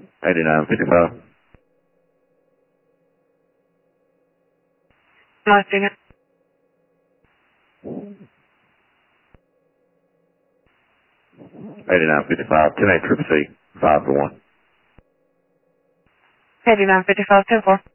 8955. Martina. 8955, 10-8 Triple C, 5 to 1. 8955, 10-4.